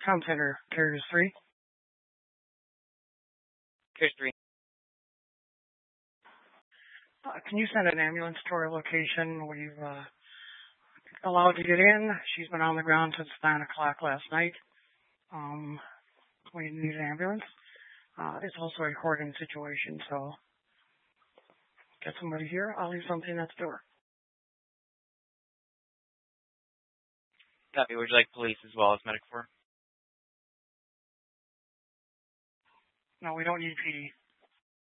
Town Center, Carriers 3. Carriers 3. Can you send an ambulance to our location? We've allowed to get in. She's been on the ground since 9 o'clock last night. We need an ambulance. It's also a hoarding situation, so get somebody here. I'll leave something at the door. Copy. Would you like police as well as medic for? No, we don't need PD.